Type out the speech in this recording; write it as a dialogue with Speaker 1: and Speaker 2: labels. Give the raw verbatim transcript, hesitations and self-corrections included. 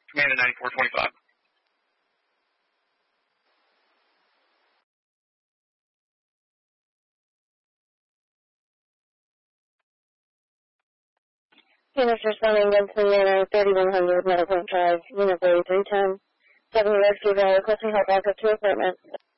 Speaker 1: Command at ninety-four twenty-five.
Speaker 2: Units responding to Manor thirty-one hundred Meadowpoint Drive, Unit three ten. seven rescue driver requesting help back up to equipment.